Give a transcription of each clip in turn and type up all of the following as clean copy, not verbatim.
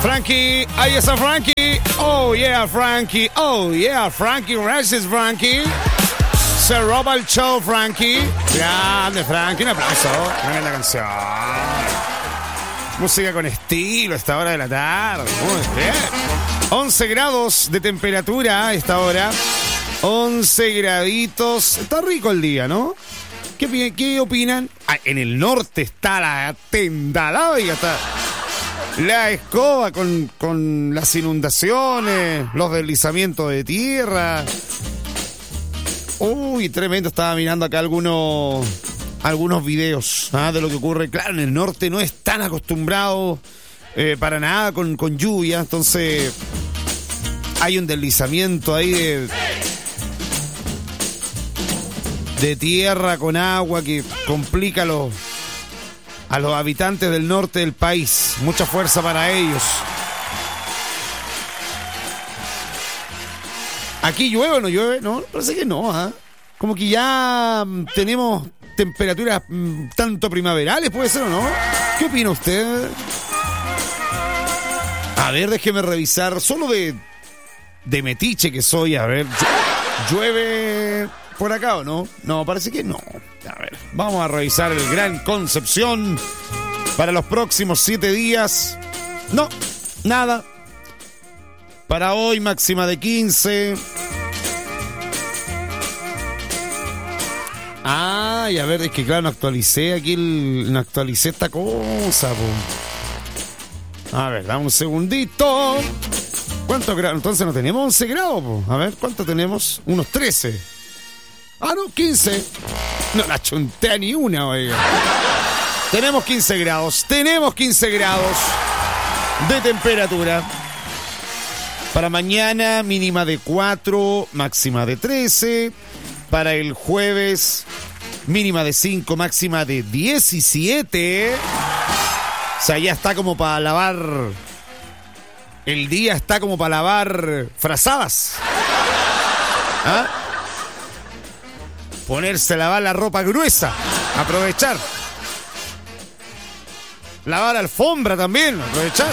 Frankie, ahí está Frankie. Oh yeah, Frankie. Oh yeah, Frankie. Gracias, Frankie. Se roba el show, Frankie. Grande, Frankie. Un aplauso. Tremenda canción. Música con estilo a esta hora de la tarde. Muy bien. 11 grados de temperatura a esta hora. 11 graditos. Está rico el día, ¿no? ¿Qué opinan? Ah, en el norte está la tendalada y está la escoba con las inundaciones, los deslizamientos de tierra. Uy, tremendo. Estaba mirando acá algunos videos de lo que ocurre. Claro, en el norte no es tan acostumbrado para nada con lluvia. Entonces hay un deslizamiento ahí de tierra con agua que complica a los habitantes del norte del país. Mucha fuerza para ellos. ¿Aquí llueve o no llueve? No, parece que no. Como que ya tenemos temperaturas tanto primaverales, ¿puede ser o no? ¿Qué opina usted? A ver, déjeme revisar. Solo de metiche que soy, a ver. ¿Llueve por acá o no? No, parece que no. A ver, vamos a revisar el Gran Concepción para los próximos 7 días. No, nada. Para hoy, máxima de 15. Ay, a ver, es que claro, no actualicé aquí no actualicé esta cosa, po. A ver, dame un segundito. ¿Cuántos grados? Entonces no tenemos 11 grados, po. A ver, ¿cuánto tenemos? Unos 13. Ah, no, 15. No la chunté a ni una, oiga. Tenemos 15 grados. Tenemos 15 grados de temperatura. Para mañana, mínima de 4, máxima de 13. Para el jueves, mínima de 5, máxima de 17. O sea, ya está como para lavar. El día está como para lavar frazadas. ¿Ah? Ponerse a lavar la ropa gruesa. Aprovechar. Lavar alfombra también. Aprovechar.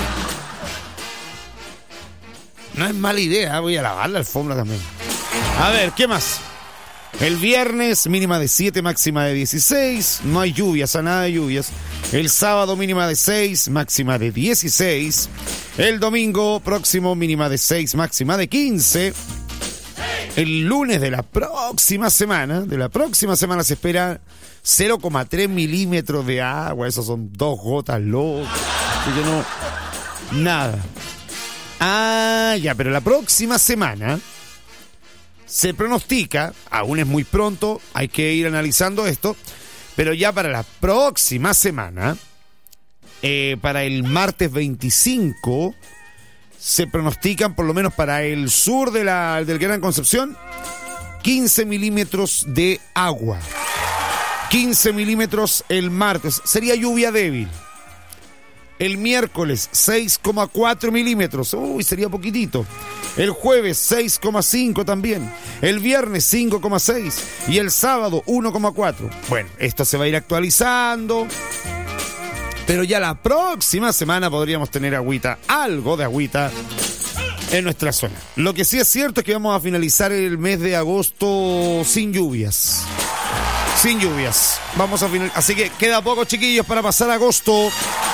No es mala idea. Voy a lavar la alfombra también. A ver, ¿qué más? El viernes, mínima de 7, máxima de 16. No hay lluvias, nada de lluvias. El sábado, mínima de 6, máxima de 16. El domingo próximo, mínima de 6, máxima de 15. El lunes de la próxima semana se espera 0,3 milímetros de agua. Eso son 2 gotas locas. Así que no, nada. Ah, ya, pero la próxima semana se pronostica, aún es muy pronto, hay que ir analizando esto, pero ya para la próxima semana, para el martes 25, se pronostican, por lo menos para el sur del Gran Concepción, 15 milímetros de agua. 15 milímetros el martes, sería lluvia débil. El miércoles, 6,4 milímetros. Uy, sería poquitito. El jueves, 6,5 también. El viernes, 5,6. Y el sábado, 1,4. Bueno, esto se va a ir actualizando. Pero ya la próxima semana podríamos tener agüita, algo de agüita en nuestra zona. Lo que sí es cierto es que vamos a finalizar el mes de agosto sin lluvias. Sin lluvias. Vamos a finalizar. Así que queda poco, chiquillos, para pasar agosto.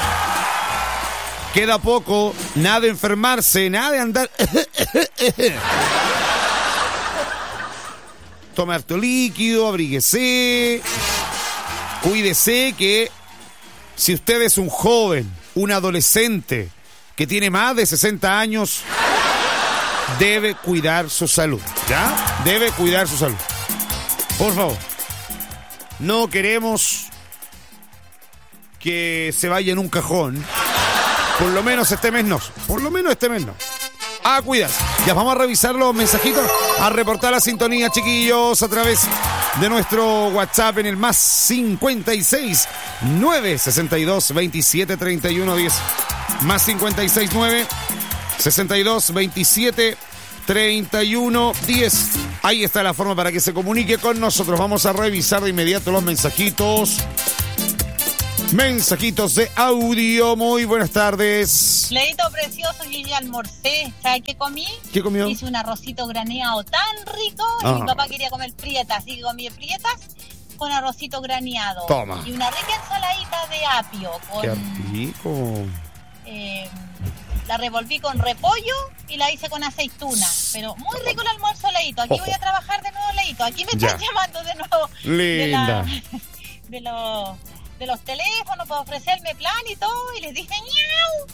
Queda poco, nada de enfermarse, nada de andar. Tome harto líquido, abríguese, cuídese, que si usted es un joven, un adolescente que tiene más de 60 años, debe cuidar su salud, ¿ya? Debe cuidar su salud. Por favor, no queremos que se vaya en un cajón. Por lo menos este mes no. Por lo menos este mes no. Ah, cuidas. Ya vamos a revisar los mensajitos, a reportar la sintonía, chiquillos, a través de nuestro WhatsApp en el más 56 962 27 31 10. Más 56 9 62 27 31 10. Ahí está la forma para que se comunique con nosotros. Vamos a revisar de inmediato los mensajitos. Mensajitos de audio, muy buenas tardes. Leito precioso, yo ya almorcé. ¿Sabes qué comí? ¿Qué comió? Hice un arrocito graneado tan rico y mi papá quería comer prietas, así que comí prietas con arrocito graneado. Toma. Y una rica ensaladita de apio. ¡Qué rico! La revolví con repollo y la hice con aceituna. Pero muy rico el almuerzo, Leito. Aquí voy a trabajar de nuevo, Leito. Aquí me están llamando de nuevo. Linda. De los teléfonos para ofrecerme plan y todo, y les dije ñau,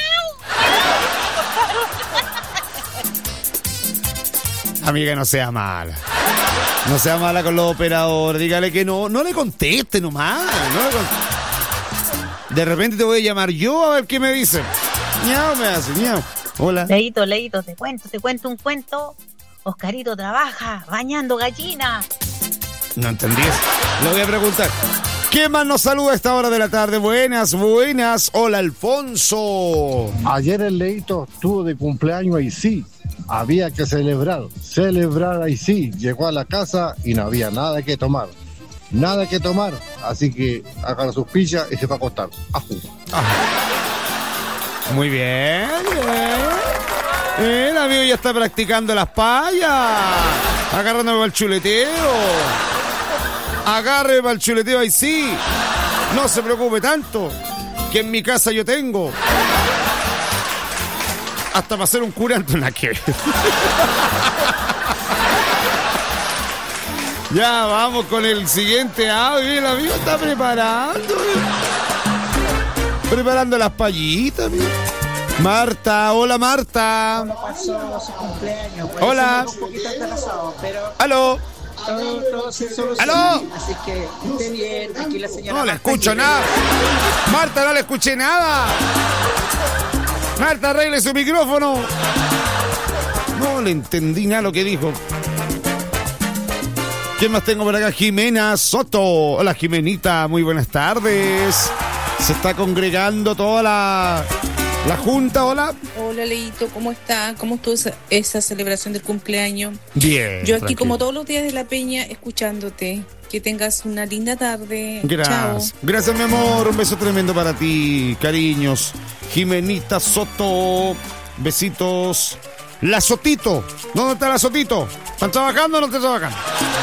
ñau. Amiga, no sea mala. No sea mala con los operadores. Dígale que no le conteste nomás. De repente te voy a llamar yo a ver qué me dicen. Ñau, me hace, ñau. Hola. Leito, te cuento un cuento. Oscarito trabaja bañando gallinas. No entendí eso. Le voy a preguntar. ¿Quién más nos saluda a esta hora de la tarde? Buenas. Hola, Alfonso. Ayer el Leito estuvo de cumpleaños y sí, había que celebrar ahí sí. Llegó a la casa y no había nada que tomar, así que agarra sus pillas y se va a acostar. ¡Ajú! Muy bien. El amigo ya está practicando las payas, agarrándome para el chuleteo. Agarre para el chuleteo ahí sí. No se preocupe tanto, que en mi casa yo tengo hasta para hacer un curante en la que. Ya vamos con el siguiente audio. El amigo está preparando las payitas. Marta, hola Marta. ¿Cómo pasó su cumpleaños? Hola. Un poquito atrasado, pero aló. todo se soluciona. ¡Aló! Así que esté bien. Aquí la señora. No le Marta escucho Aguilera. nada. Marta, no le escuché nada. Marta, arregle su micrófono. No le entendí nada lo que dijo. ¿Quién más tengo por acá? Jimena Soto. Hola, Jimenita. Muy buenas tardes. Se está congregando toda la junta. Hola. Hola, Leito, ¿cómo está? ¿Cómo estuvo esa celebración del cumpleaños? Bien. Yo aquí, tranquilo. como todos los días de la peña, escuchándote. Que tengas una linda tarde. Gracias. Chao. Gracias, mi amor. Un beso tremendo para ti. Cariños. Jimenita Soto. Besitos. La Sotito. ¿Dónde está la Sotito? ¿Están trabajando o no están trabajando?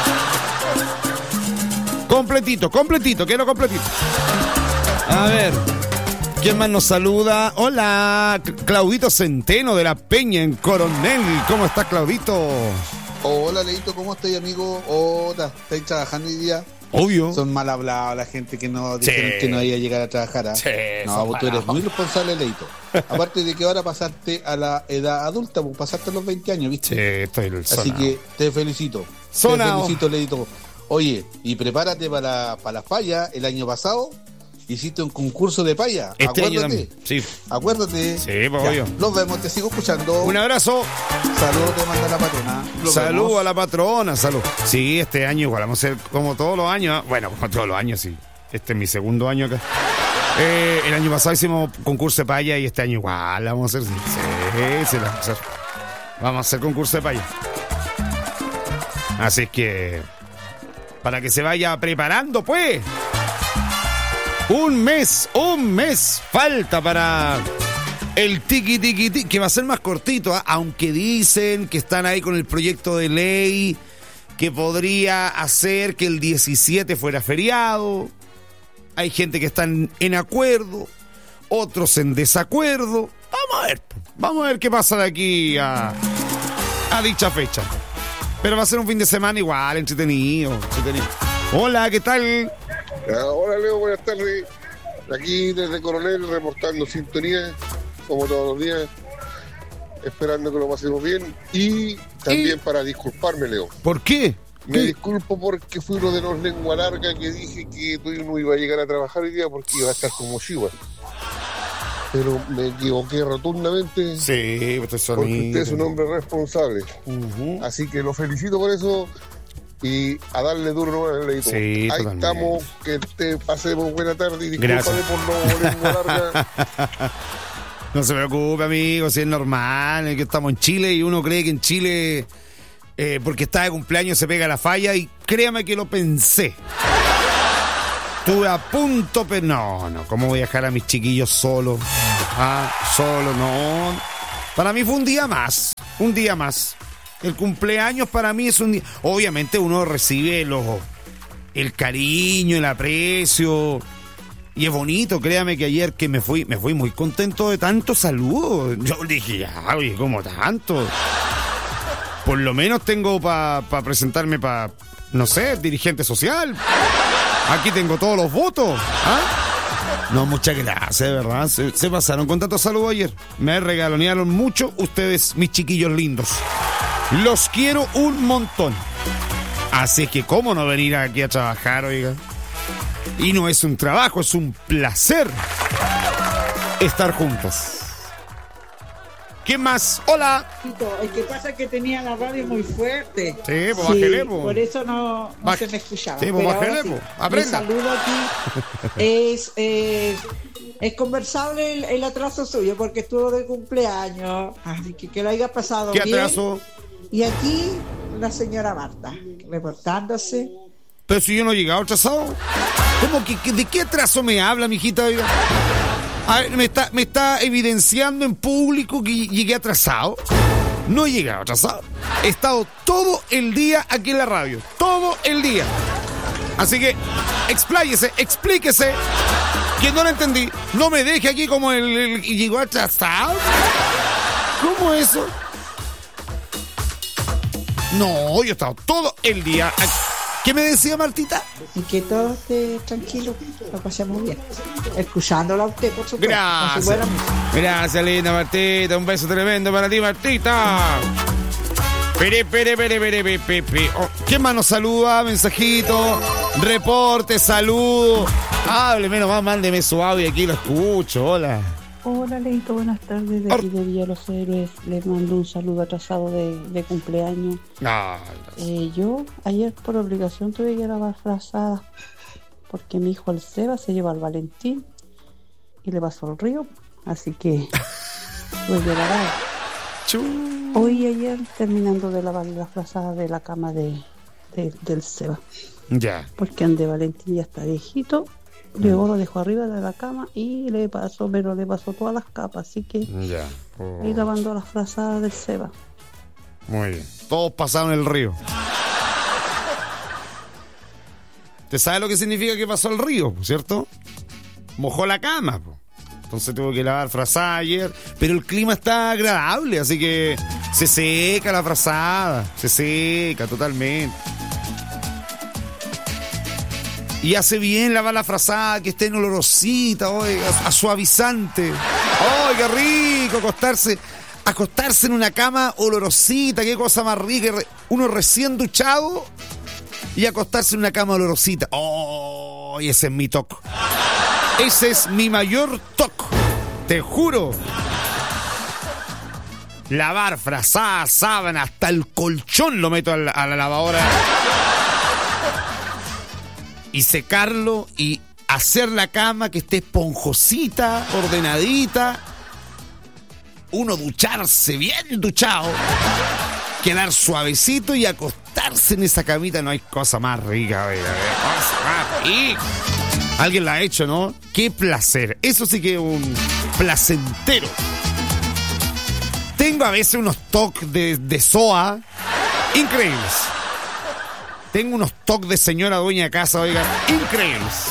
Completito. Quiero completito. A ver. ¿Quién más nos saluda? Hola, Claudito Centeno de la Peña en Coronel. ¿Cómo estás, Claudito? Hola, Leito, ¿cómo estás, amigo? Hola, ¿estáis trabajando hoy día? Obvio. Son mal hablados la gente que no Sí. dijeron que no iba a llegar a trabajar. ¿Ah? Sí, no, son vos tú eres malados. muy responsable, Leito. Aparte de que ahora pasaste a la edad adulta, pues pasaste a los 20 años, ¿viste? Sí, estoy el Así sonado. que te felicito. Sonado. Te felicito, Leito. Oye, y prepárate para las payas. El año pasado hiciste un concurso de paya. Este año Acuérdate. también. Sí. Acuérdate. Sí, pues, Ya, obvio. Los vemos, te sigo escuchando. Un abrazo. Saludos te manda la patrona. Los Salud vemos. a la patrona, salud. Sí, este año igual vamos a hacer como todos los años. Bueno, como todos los años, sí. Este es mi segundo año acá. El año pasado hicimos concurso de paya y este año igual vamos a hacer. Sí, lo vamos a hacer. Vamos a hacer concurso de paya. Así que para que se vaya preparando, pues. Un mes falta para el tiki, que va a ser más cortito, ¿eh? Aunque dicen que están ahí con el proyecto de ley que podría hacer que el 17 fuera feriado. Hay gente que está en acuerdo, otros en desacuerdo. Vamos a ver qué pasa de aquí a dicha fecha. Pero va a ser un fin de semana igual, entretenido. Hola, ¿qué tal? Hola, Leo, buenas tardes. Aquí desde Coronel reportando sintonía, como todos los días, esperando que lo pasemos bien. Y también para disculparme, Leo. ¿Por qué? Me disculpo porque fui uno de los lengua larga que dije que tú no iba a llegar a trabajar hoy día porque iba a estar como Chihuahua. Pero me equivoqué rotundamente. Sí, usted es porque usted es un hombre responsable. Así que lo felicito por eso. Y a darle duro nomás, Leito. Sí, ahí totalmente. estamos, que te pasemos buena tarde y Gracias. discúlpame por no lengua larga. No se preocupe, amigo, si es normal, es que estamos en Chile y uno cree que en Chile, porque está de cumpleaños, se pega la falla y créame que lo pensé. Estuve a punto, pero no, ¿cómo voy a dejar a mis chiquillos solos? Solo, no. Para mí fue un día más. El cumpleaños para mí es un día. Obviamente uno recibe el cariño, el aprecio. Y es bonito, créame que ayer que me fui muy contento de tantos saludos. Yo dije, oye, ¿cómo tanto? Por lo menos tengo para presentarme para, no sé, dirigente social. Aquí tengo todos los votos. No, muchas gracias, de verdad. Se pasaron con tantos saludos ayer. Me regalonearon mucho ustedes, mis chiquillos lindos. Los quiero un montón. Así que, ¿cómo no venir aquí a trabajar, oiga? Y no es un trabajo, es un placer estar juntos. ¿Qué más? ¡Hola! El que pasa es que tenía la radio muy fuerte. Sí, pues bájele, pues. Por eso no se me escuchaba. Sí, pues bájele, pues. Aprenda. Mi saludo aquí es conversable el atraso suyo, porque estuvo de cumpleaños. Así que lo haya pasado bien. ¿Qué atraso? Y aquí la señora Marta, reportándose. Pero si yo no he llegado atrasado. ¿Cómo que de qué atraso me habla, mijita? Oiga? A ver, me está evidenciando en público que llegué atrasado. No he llegado atrasado. He estado todo el día aquí en la radio. Todo el día. Así que expláyese, explíquese. Que no lo entendí. No me deje aquí como el llegó atrasado. ¿Cómo eso? No, yo he estado todo el día aquí. ¿Qué me decía Martita? Y que todo esté tranquilo, lo pasemos bien. Escuchándola a usted, por supuesto. Gracias. Gracias, linda Martita. Un beso tremendo para ti, Martita. Oh, ¿quién más nos saluda? Mensajito, reporte, saludo. Hable, menos más, mándeme su audio, aquí lo escucho. Hola. Hola, Leito, buenas tardes. De aquí de Villa Los Héroes les mando un saludo atrasado de cumpleaños. Yo ayer por obligación tuve que lavar frazadas porque mi hijo el Seba se lleva al Valentín y le pasó el río, así que tuve que lavar. Hoy ayer terminando de lavar las frazadas de la cama del Seba. Ya. Porque el de Valentín ya está viejito. Luego lo dejó arriba de la cama y le pasó todas las capas, así que ya. Ahí lavando las frazadas del Seba. Muy bien. Todos pasaron el río. ¿Te sabe lo que significa que pasó el río, cierto? Mojó la cama, entonces tuvo que lavar frazada ayer, pero el clima está agradable, así que se seca la frazada, se seca totalmente. Y hace bien lavar la frazada, que esté en olorosita, oiga, suavizante. ¡Ay, qué rico! Acostarse en una cama olorosita, qué cosa más rica. Uno recién duchado y acostarse en una cama olorosita. ¡Oh! Ese es mi toque. Ese es mi mayor toque. Te juro. Lavar frazada, sábana, hasta el colchón lo meto a la lavadora. Y secarlo y hacer la cama que esté esponjosita, ordenadita. Uno ducharse bien duchado, quedar suavecito y acostarse en esa camita. No hay cosa más rica, cosa más rica. Alguien la ha hecho, ¿no? Qué placer. Eso sí que es un placentero. Tengo a veces unos toques de SOA increíbles. Tengo unos toques de señora dueña de casa, oiga, increíbles.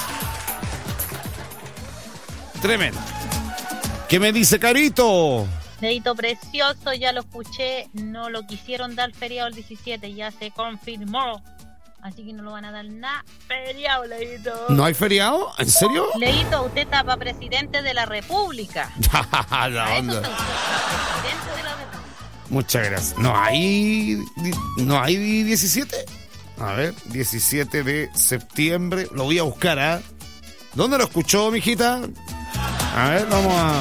Tremendo. ¿Qué me dice, Carito? Dedito precioso, ya lo escuché, no lo quisieron dar feriado el 17, ya se confirmó. Así que no lo van a dar nada feriado, Leito. ¿No hay feriado? ¿En serio? Leito, usted está para presidente de la República. La onda. Presidente de la República. Muchas gracias. ¿No hay 17? A ver, 17 de septiembre. Lo voy a buscar, ¿ah? ¿Dónde lo escuchó, mijita? A ver, vamos a...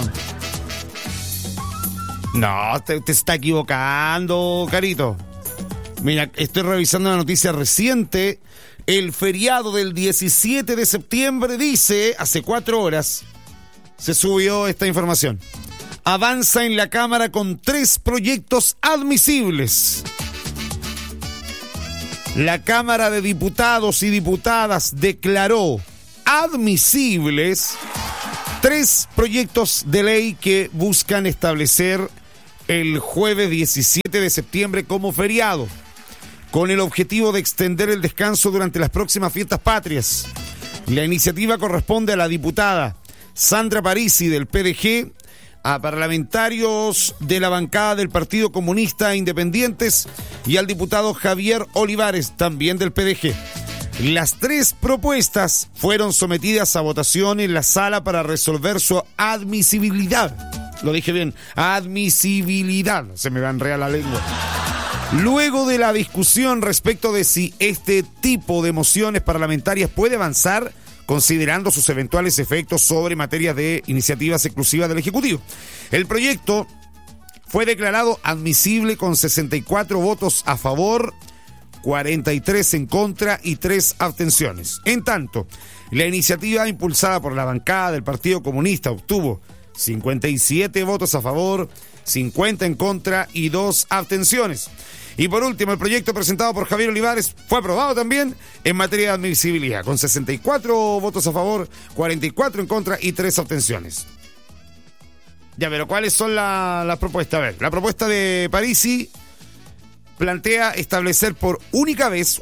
No, te está equivocando, Carito. Mira, estoy revisando la noticia reciente. El feriado del 17 de septiembre dice, hace 4 horas, se subió esta información. Avanza en la Cámara con 3 proyectos admisibles. La Cámara de Diputados y Diputadas declaró admisibles 3 proyectos de ley que buscan establecer el jueves 17 de septiembre como feriado, con el objetivo de extender el descanso durante las próximas fiestas patrias. La iniciativa corresponde a la diputada Sandra Parisi del PDG, a parlamentarios de la bancada del Partido Comunista Independientes y al diputado Javier Olivares, también del PDG. Las 3 propuestas fueron sometidas a votación en la sala para resolver su admisibilidad. Lo dije bien, admisibilidad. Se me va a enredar la lengua. Luego de la discusión respecto de si este tipo de mociones parlamentarias puede avanzar, considerando sus eventuales efectos sobre materias de iniciativas exclusivas del Ejecutivo, el proyecto fue declarado admisible con 64 votos a favor, 43 en contra y 3 abstenciones. En tanto, la iniciativa impulsada por la bancada del Partido Comunista obtuvo 57 votos a favor, 50 en contra y 2 abstenciones. Y por último, el proyecto presentado por Javier Olivares fue aprobado también en materia de admisibilidad, con 64 votos a favor, 44 en contra y 3 abstenciones. Ya, pero ¿cuáles son las propuestas? A ver, la propuesta de Parisi plantea establecer por única vez,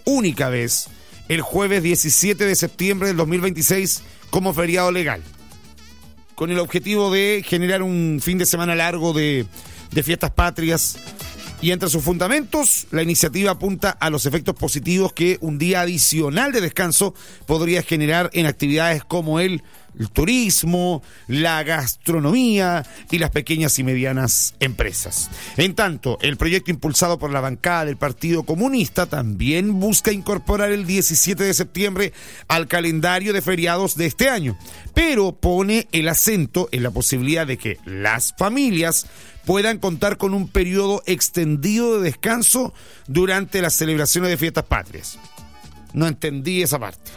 el jueves 17 de septiembre del 2026 como feriado legal, con el objetivo de generar un fin de semana largo de fiestas patrias. Y entre sus fundamentos, la iniciativa apunta a los efectos positivos que un día adicional de descanso podría generar en actividades como el turismo, la gastronomía y las pequeñas y medianas empresas. En tanto, el proyecto impulsado por la bancada del Partido Comunista también busca incorporar el 17 de septiembre al calendario de feriados de este año, pero pone el acento en la posibilidad de que las familias puedan contar con un periodo extendido de descanso durante las celebraciones de fiestas patrias. No entendí esa parte.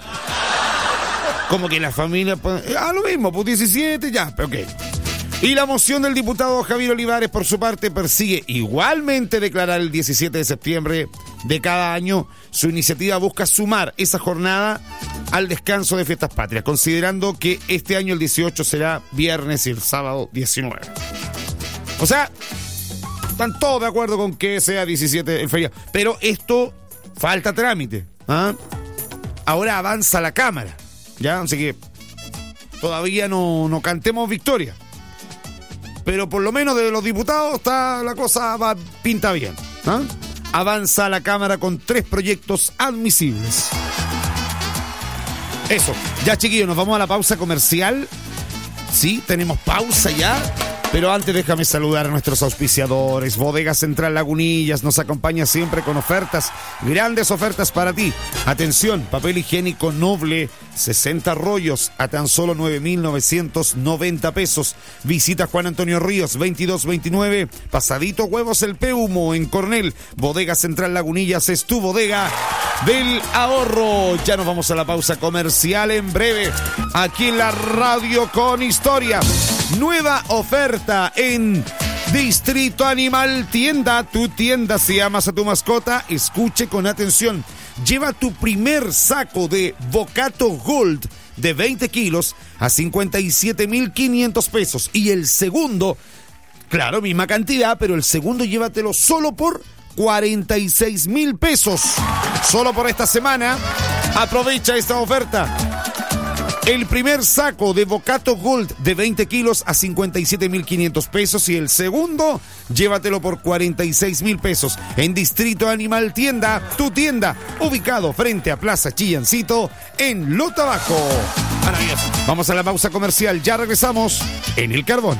Como que la familia... lo mismo, pues 17 ya, pero ok. Y la moción del diputado Javier Olivares, por su parte, persigue igualmente declarar el 17 de septiembre de cada año. Su iniciativa busca sumar esa jornada al descanso de fiestas patrias, considerando que este año el 18 será viernes y el sábado 19. O sea, están todos de acuerdo con que sea 17 el feriado. Pero esto falta trámite. Ahora avanza la Cámara. ¿Ya? Así que todavía no cantemos victoria. Pero por lo menos de los diputados la cosa pinta bien. Avanza la Cámara con 3 proyectos admisibles. Eso. Ya, chiquillos, nos vamos a la pausa comercial. Sí, tenemos pausa ya. Pero antes déjame saludar a nuestros auspiciadores. Bodega Central Lagunillas nos acompaña siempre con ofertas, grandes ofertas para ti. Atención, papel higiénico Noble, 60 rollos a tan solo 9.990 pesos. Visita Juan Antonio Ríos, 2229, pasadito Huevos El Peumo en Coronel. Bodega Central Lagunillas es tu bodega del ahorro. Ya nos vamos a la pausa comercial en breve, aquí en la radio con historia. Nueva oferta en Distrito Animal Tienda. Tu tienda, si amas a tu mascota, escuche con atención. Lleva tu primer saco de Bocato Gold de 20 kilos a 57.500 pesos. Y el segundo, claro, misma cantidad, pero el segundo llévatelo solo por 46.000 pesos. Solo por esta semana. Aprovecha esta oferta. El primer saco de Bocato Gold de 20 kilos a 57.500 pesos y el segundo, llévatelo por 46.000 pesos en Distrito Animal Tienda, tu tienda, ubicado frente a Plaza Chillancito en Lota Bajo. Maravilloso. Vamos a la pausa comercial, ya regresamos en El Carbón.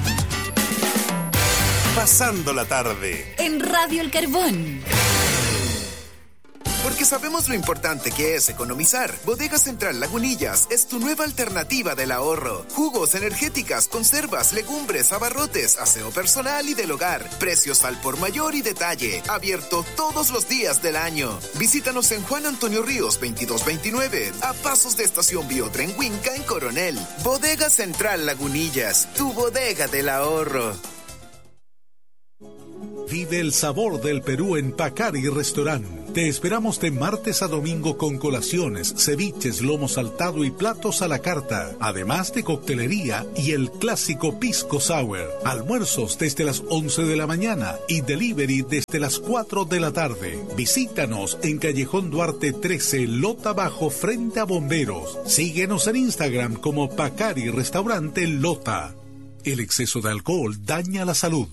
Pasando la tarde en Radio El Carbón. Porque sabemos lo importante que es economizar. Bodega Central Lagunillas es tu nueva alternativa del ahorro. Jugos, energéticas, conservas, legumbres, abarrotes, aseo personal y del hogar. Precios al por mayor y detalle. Abierto todos los días del año. Visítanos en Juan Antonio Ríos 2229, a pasos de Estación Biotren Huinca en Coronel. Bodega Central Lagunillas, tu bodega del ahorro. Vive el sabor del Perú en Pacari Restaurant. Te esperamos de martes a domingo con colaciones, ceviches, lomo saltado y platos a la carta, además de coctelería y el clásico pisco sour. Almuerzos desde las 11 de la mañana y delivery desde las 4 de la tarde. Visítanos en Callejón Duarte 13, Lota Bajo, frente a Bomberos. Síguenos en Instagram como Pacari Restaurante Lota. El exceso de alcohol daña la salud.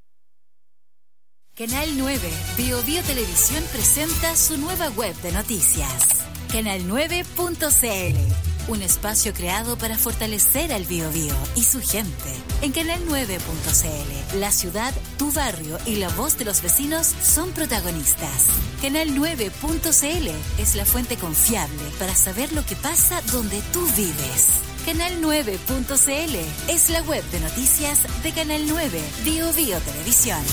Canal 9, Bio Bio Televisión presenta su nueva web de noticias. Canal9.cl, un espacio creado para fortalecer al Bio Bio y su gente. En Canal9.cl, la ciudad, tu barrio y la voz de los vecinos son protagonistas. Canal9.cl es la fuente confiable para saber lo que pasa donde tú vives. Canal9.cl es la web de noticias de Canal 9, Bio Bio Televisión.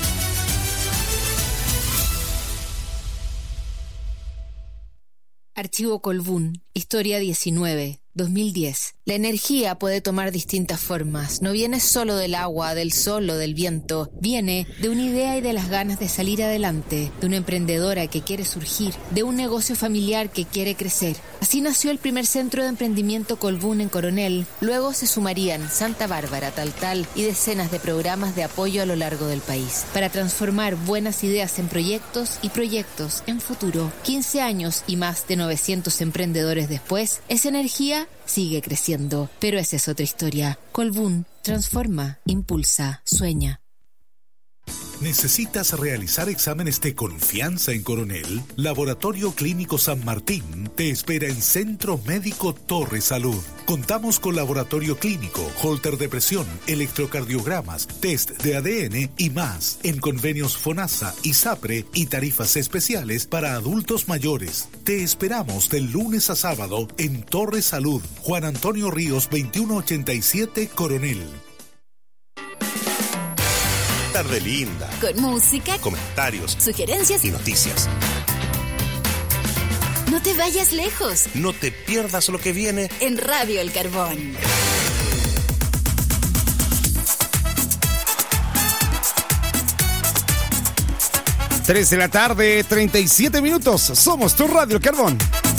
Archivo Colbún, Historia 19, 2010. La energía puede tomar distintas formas. No viene solo del agua, del sol o del viento. Viene de una idea y de las ganas de salir adelante, de una emprendedora que quiere surgir, de un negocio familiar que quiere crecer. Así nació el primer centro de emprendimiento Colbún en Coronel. Luego se sumarían Santa Bárbara, Taltal y decenas de programas de apoyo a lo largo del país para transformar buenas ideas en proyectos y proyectos en futuro. 15 años y más de 900 emprendedores después, esa energía sigue creciendo. Pero esa es otra historia. Colbún transforma, impulsa, sueña. ¿Necesitas realizar exámenes de confianza en Coronel? Laboratorio Clínico San Martín te espera en Centro Médico Torre Salud. Contamos con laboratorio clínico, holter de presión, electrocardiogramas, test de ADN y más. En convenios FONASA y SAPRE y tarifas especiales para adultos mayores. Te esperamos del lunes a sábado en Torre Salud. Juan Antonio Ríos 2187 Coronel. Tarde linda. Con música, comentarios, sugerencias y noticias. No te vayas lejos. No te pierdas lo que viene en Radio El Carbón. Tres de la tarde, 37 minutos. Somos tu Radio El Carbón.